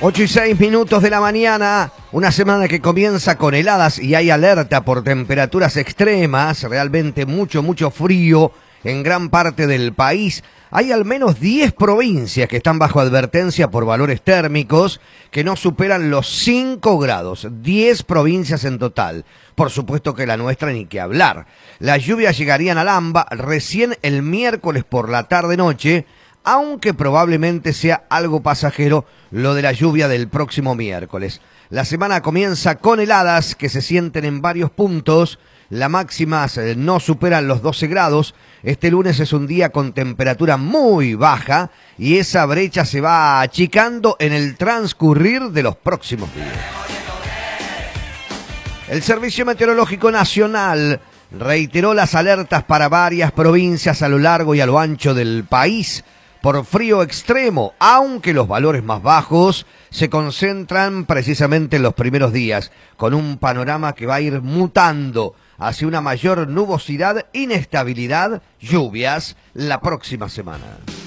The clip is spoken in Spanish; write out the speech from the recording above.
8:06 de la mañana, una semana que comienza con heladas y hay alerta por temperaturas extremas, realmente mucho frío en gran parte del país. Hay al menos 10 provincias que están bajo advertencia por valores térmicos que no superan los 5 grados. 10 provincias en total. Por supuesto que la nuestra ni que hablar. Las lluvias llegarían al AMBA recién el miércoles por la tarde-noche, aunque probablemente sea algo pasajero lo de la lluvia del próximo miércoles. La semana comienza con heladas que se sienten en varios puntos. Las máximas no superan los 12 grados. Este lunes es un día con temperatura muy baja y esa brecha se va achicando en el transcurrir de los próximos días. El Servicio Meteorológico Nacional reiteró las alertas para varias provincias a lo largo y a lo ancho del país por frío extremo, aunque los valores más bajos se concentran precisamente en los primeros días, con un panorama que va a ir mutando hacia una mayor nubosidad, inestabilidad, lluvias la próxima semana.